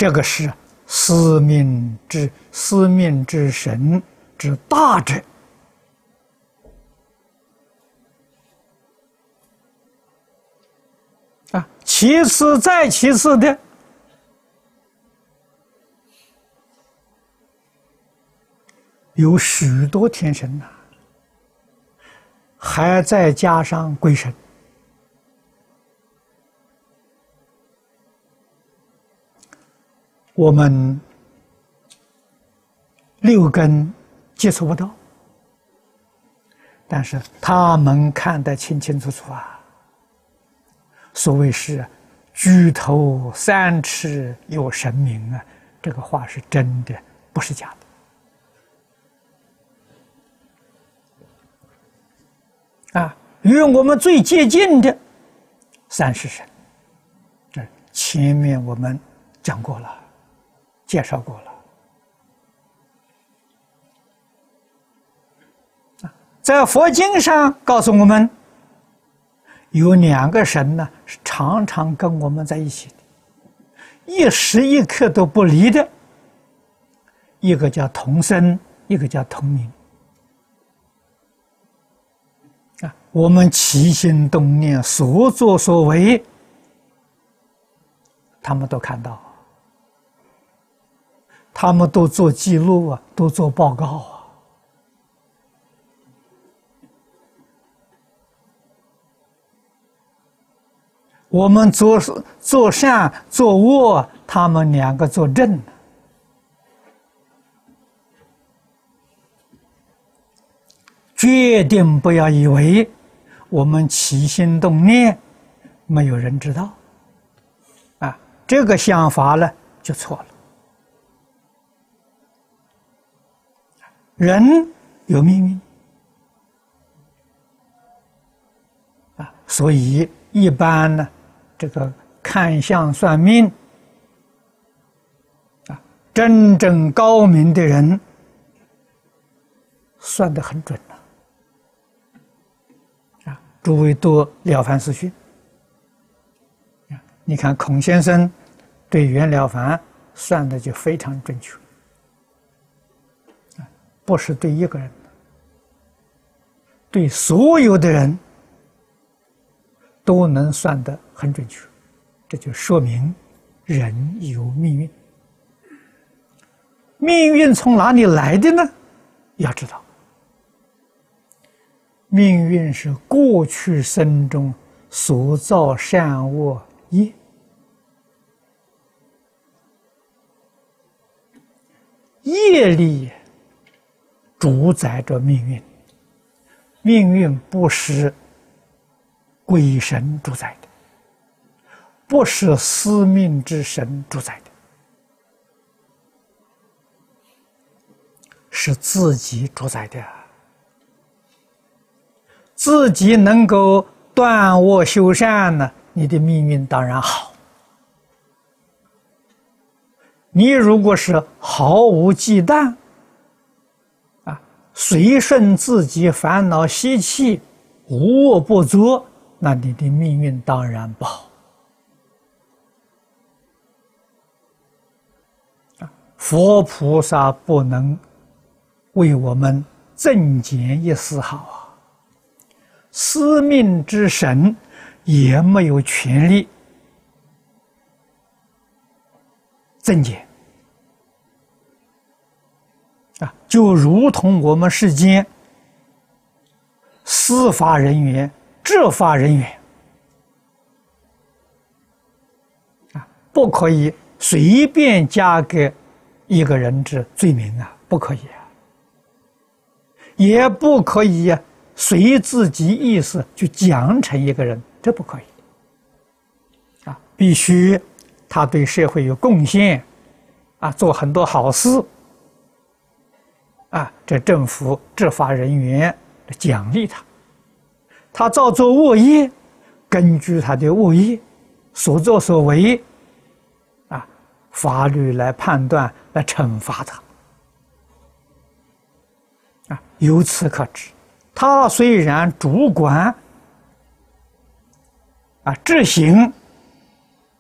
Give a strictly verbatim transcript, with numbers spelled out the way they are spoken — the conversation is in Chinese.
这个是司命之司命之神之大者。啊，其次再其次的，有许多天神呐、啊，还再加上鬼神。我们六根接触不到，但是他们看得清清楚楚啊。所谓是举头三尺有神明啊，这个话是真的，不是假的。啊，与我们最接近的三世神，这前面我们讲过了，介绍过了。在佛经上告诉我们，有两个神呢，是常常跟我们在一起的，一时一刻都不离的。一个叫同生，一个叫同名。啊，我们起心动念、所作所为，他们都看到，他们都做记录啊，都做报告啊。我们做做善做恶，他们两个作证。决定不要以为我们起心动念没有人知道，啊，这个想法呢就错了。人有命运，啊，所以一般呢，这个看相算命，啊，真正高明的人算得很准了。啊，诸位读《了凡四训》，你看孔先生对袁了凡算的就非常准确，不是对一个人，对所有的人都能算得很准确，这就说明人有命运。命运从哪里来的呢？要知道，命运是过去生中所造善恶业，业力主宰着命运，命运不是鬼神主宰的，不是司命之神主宰的，是自己主宰的。自己能够断恶修善呢，你的命运当然好。你如果是毫无忌惮啊，随顺自己烦恼习气，无恶不作，那你的命运当然不好。佛菩萨不能为我们增减一丝毫啊，司命之神也没有权利增减啊，就如同我们世间司法人员、执法人员啊，不可以随便加给一个人之罪名啊，不可以啊，也不可以啊随自己意思去奖惩一个人，这不可以啊，必须他对社会有贡献啊，做很多好事啊，这政府执法人员奖励他。他造作恶业，根据他的恶业所作所为啊，法律来判断，来惩罚他啊。由此可知，他虽然主管啊执行